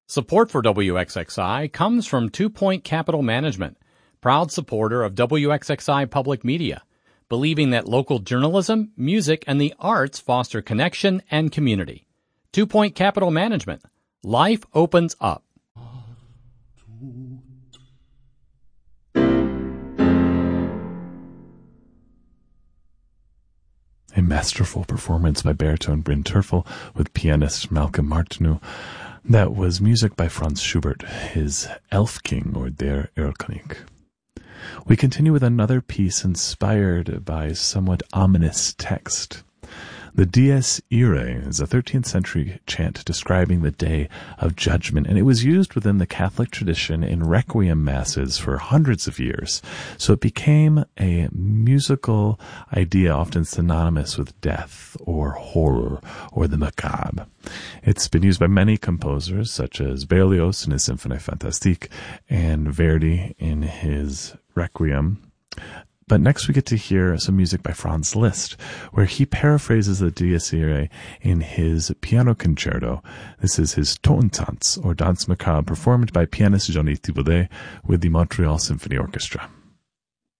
Support for WXXI comes from 2 Point Capital Management, proud supporter of WXXI Public Media, believing that local journalism, music, and the arts foster connection and community. 2 Point Capital Management. Life opens up. A masterful performance by baritone Bryn Terfel with pianist Malcolm Martineau. That was music by Franz Schubert, his Elf King, or Der Erlkönig. We continue with another piece inspired by somewhat ominous text. The Dies Irae is a 13th century chant describing the Day of Judgment, and it was used within the Catholic tradition in requiem masses for hundreds of years. So it became a musical idea often synonymous with death or horror or the macabre. It's been used by many composers such as Berlioz in his Symphonie Fantastique and Verdi in his Requiem. But next we get to hear some music by Franz Liszt, where he paraphrases the Dies Irae in his piano concerto. This is his Totentanz, or Dance Macabre, performed by pianist Johnny Thibaudet with the Montreal Symphony Orchestra.